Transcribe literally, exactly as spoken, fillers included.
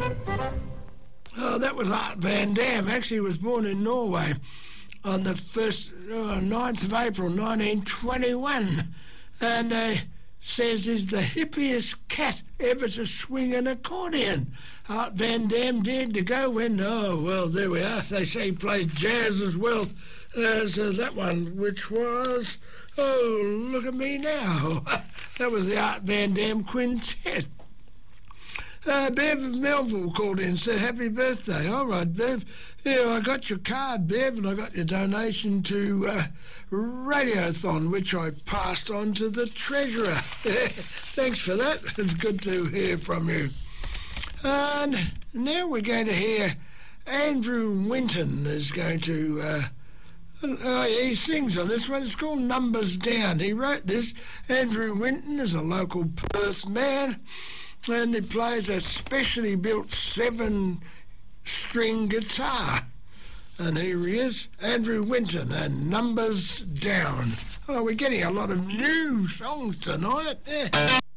Oh, that was Art Van Dam. Actually, he was born in Norway on the first, uh, ninth of April nineteen twenty-one, and uh, says he's the hippiest cat ever to swing an accordion. Art Van Dam dared to go when, oh, well, there we are. They say he plays jazz as well as uh, that one, which was, oh, look at me now. That was the Art Van Dam Quintet. Uh, Bev of Melville called in and said, happy birthday. All right, Bev. Yeah, I got your card, Bev, and I got your donation to uh, Radiothon, which I passed on to the treasurer. Thanks for that. It's good to hear from you. And now we're going to hear Andrew Winton is going to... Uh, uh, he sings on this one. It's called Numbers Down. He wrote this. Andrew Winton is a local Perth man, and he plays a specially built seven-string guitar. And here he is, Andrew Winton, and Numbers Down. Oh, we're getting a lot of new songs tonight. Yeah.